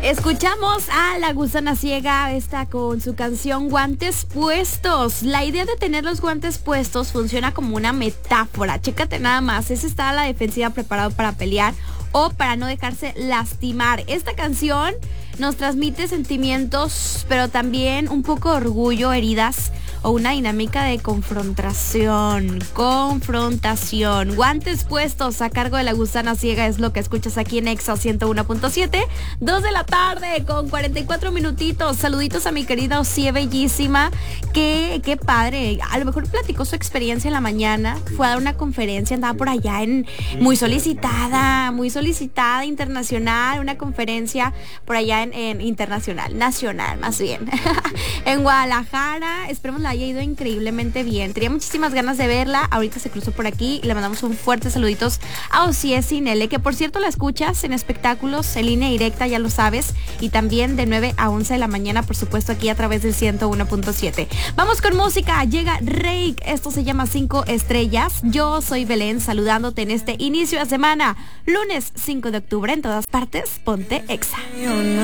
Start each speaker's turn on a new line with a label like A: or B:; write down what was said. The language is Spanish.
A: Escuchamos a La Gusana Ciega, esta con su canción Guantes Puestos. La idea de tener los guantes puestos funciona como una metáfora. Chécate nada más, ese está a la defensiva preparado para pelear o para no dejarse lastimar. Esta canción nos transmite sentimientos, pero también un poco de orgullo, heridas o una dinámica de confrontación. Guantes puestos a cargo de La Gusana Ciega es lo que escuchas aquí en Exa 101.7. 2 de la tarde con 44 minutitos. Saluditos a mi querida Ocie bellísima. Qué padre. A lo mejor platicó su experiencia en la mañana. Fue a dar una conferencia, andaba por allá muy solicitada internacional, una conferencia por allá en internacional, nacional más bien. En Guadalajara, esperemos la haya ido increíblemente bien. Tenía muchísimas ganas de verla. Ahorita se cruzó por aquí y le mandamos un fuerte saluditos a Ocie Sinele, que por cierto la escuchas en espectáculos en línea directa, ya lo sabes, y también de 9 a 11 de la mañana, por supuesto, aquí a través del 101.7. Vamos con música. Llega Rake. Esto se llama 5 estrellas. Yo soy Belén, saludándote en este inicio de semana, lunes 5 de octubre. En todas partes, ponte Exa.